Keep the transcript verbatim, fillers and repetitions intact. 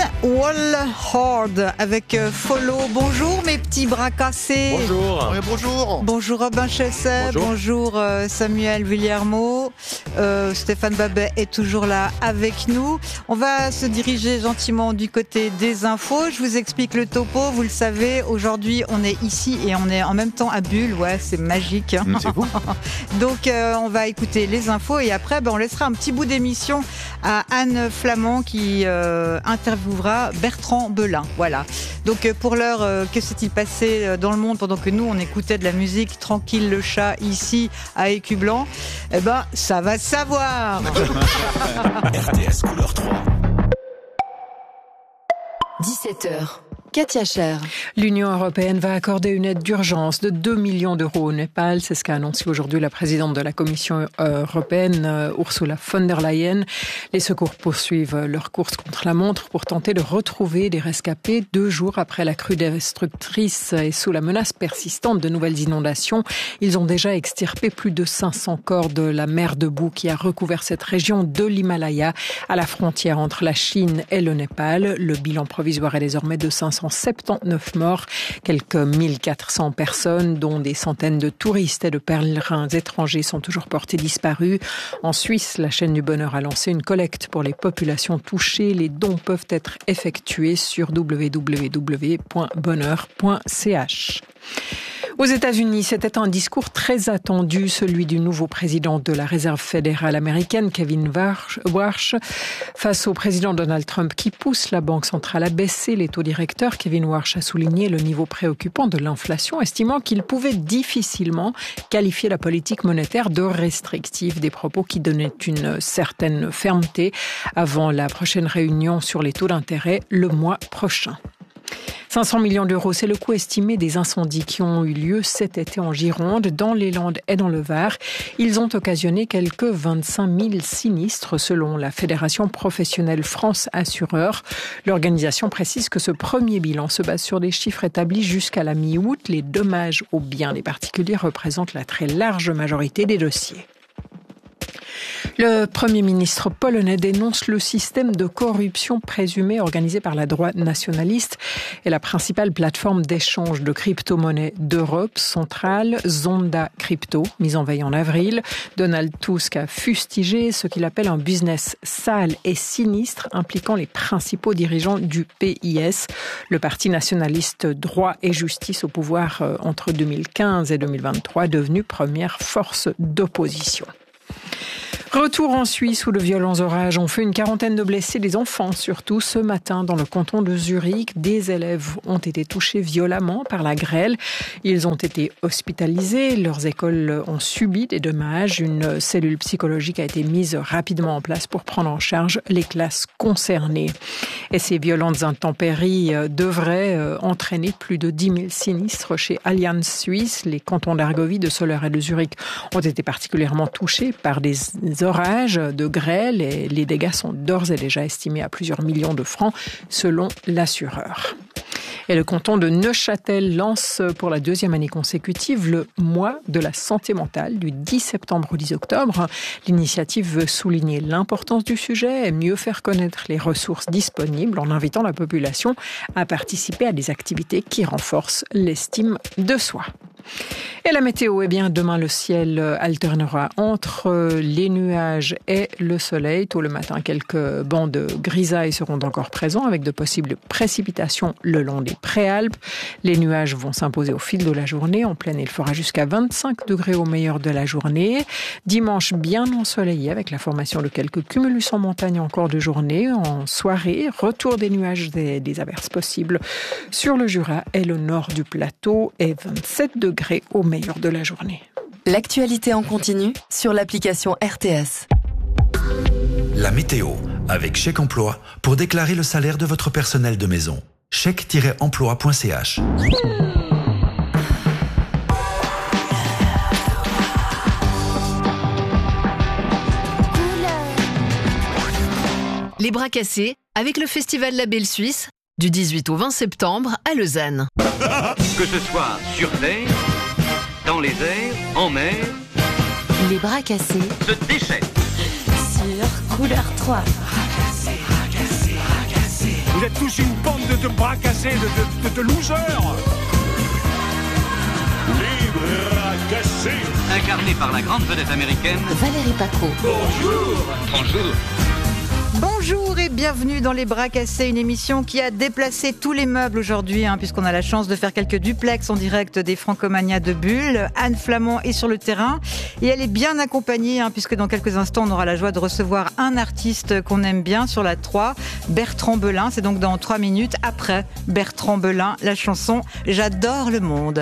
Walhard avec Follow. Bonjour mes petits bras cassés. Bonjour. Oui, bonjour. Bonjour Robin Chesset. Bonjour, bonjour euh, Samuel Villermo. Euh, Stéphane Babet est toujours là avec nous. On va se diriger gentiment du côté des infos. Je vous explique le topo. Vous le savez, aujourd'hui on est ici et on est en même temps à Bulle. Ouais, c'est magique. Mmh, c'est vous. Donc euh, on va écouter les infos et après ben, on laissera un petit bout d'émission à Anne Flamand qui euh, interviewera Bertrand Belin. Voilà. Donc euh, pour l'heure, euh, que s'est-il passé euh, dans le monde pendant que nous on écoutait de la musique tranquille le chat ici à Écublanc? Eh ben ça va savoir. R T S couleur trois. dix-sept heures. Katia Cher. L'Union européenne va accorder une aide d'urgence de deux millions d'euros au Népal. C'est ce qu'a annoncé aujourd'hui la présidente de la Commission européenne, Ursula von der Leyen. Les secours poursuivent leur course contre la montre pour tenter de retrouver des rescapés deux jours après la crue destructrice et sous la menace persistante de nouvelles inondations. Ils ont déjà extirpé plus de cinq cents corps de la mer de boue qui a recouvert cette région de l'Himalaya à la frontière entre la Chine et le Népal. Le bilan provisoire est désormais de cinq cent soixante-dix-neuf morts, quelques mille quatre cents personnes, dont des centaines de touristes et de pèlerins étrangers sont toujours portés disparus. En Suisse, la chaîne du bonheur a lancé une collecte pour les populations touchées. Les dons peuvent être effectués sur w w w point bonheur point c h. Aux États-Unis, c'était un discours très attendu, celui du nouveau président de la Réserve fédérale américaine, Kevin Warsh, face au président Donald Trump qui pousse la Banque centrale à baisser les taux directeurs. Kevin Warsh a souligné le niveau préoccupant de l'inflation, estimant qu'il pouvait difficilement qualifier la politique monétaire de restrictive, des propos qui donnaient une certaine fermeté avant la prochaine réunion sur les taux d'intérêt le mois prochain. cinq cents millions d'euros, c'est le coût estimé des incendies qui ont eu lieu cet été en Gironde, dans les Landes et dans le Var. Ils ont occasionné quelques vingt-cinq mille sinistres selon la Fédération professionnelle France Assureurs. L'organisation précise que ce premier bilan se base sur des chiffres établis jusqu'à la mi-août. Les dommages aux biens des particuliers représentent la très large majorité des dossiers. Le Premier ministre polonais dénonce le système de corruption présumé organisé par la droite nationaliste et la principale plateforme d'échange de crypto-monnaies d'Europe centrale, Zonda Crypto, mise en veille en avril. Donald Tusk a fustigé ce qu'il appelle un business sale et sinistre impliquant les principaux dirigeants du P I S, le parti nationaliste Droit et Justice au pouvoir entre deux mille quinze et deux mille vingt-trois, devenu première force d'opposition. Retour en Suisse où de violents orages ont fait une quarantaine de blessés, des enfants surtout. Ce matin, dans le canton de Zurich, des élèves ont été touchés violemment par la grêle. Ils ont été hospitalisés, leurs écoles ont subi des dommages. Une cellule psychologique a été mise rapidement en place pour prendre en charge les classes concernées. Et ces violentes intempéries devraient entraîner plus de dix mille sinistres chez Allianz Suisse. Les cantons d'Argovie, de Soleure et de Zurich ont été particulièrement touchés par des orages de grêle et les dégâts sont d'ores et déjà estimés à plusieurs millions de francs selon l'assureur. Et le canton de Neuchâtel lance pour la deuxième année consécutive le mois de la santé mentale du dix septembre au dix octobre. L'initiative veut souligner l'importance du sujet et mieux faire connaître les ressources disponibles en invitant la population à participer à des activités qui renforcent l'estime de soi. Et la météo, eh bien, demain, le ciel alternera entre les nuages et le soleil. Tôt le matin, quelques bancs de grisaille seront encore présents avec de possibles précipitations le long des préalpes. Les nuages vont s'imposer au fil de la journée. En pleine, il fera jusqu'à vingt-cinq degrés au meilleur de la journée. Dimanche, bien ensoleillé avec la formation de quelques cumulus en montagne en cours de journée. En soirée, retour des nuages et des averses possibles sur le Jura et le nord du plateau et vingt-sept degrés au meilleur de la journée. L'actualité en continu sur l'application R T S. La météo avec Chèque Emploi pour déclarer le salaire de votre personnel de maison. chèque tiret emploi point c h. Les bras cassés avec le Festival La Belle Suisse du dix-huit au vingt septembre à Lausanne. Que ce soit sur terre, dans les airs, en mer, Les bras cassés se déchaîne. sur Couleur trois. Vous êtes tous une bande de, de bras cassés, de, de, de, de losers. Les bras cassés. Incarné par la grande vedette américaine Valérie Paco. Bonjour. Bonjour. Bonjour et bienvenue dans Les Bras Cassés, une émission qui a déplacé tous les meubles aujourd'hui, hein, puisqu'on a la chance de faire quelques duplex en direct des Francomania de Bulle. Anne Flamand est sur le terrain et elle est bien accompagnée, hein, puisque dans quelques instants on aura la joie de recevoir un artiste qu'on aime bien sur la trois, Bertrand Belin. C'est donc dans trois minutes après Bertrand Belin, la chanson « J'adore le monde ».